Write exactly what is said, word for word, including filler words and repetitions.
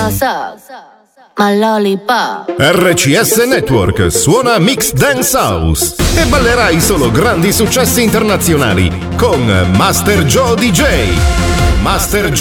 What's up? My lollipop. R C S Network suona Mix Dance House e ballerai solo grandi successi internazionali con Master Joe D J. Master Joe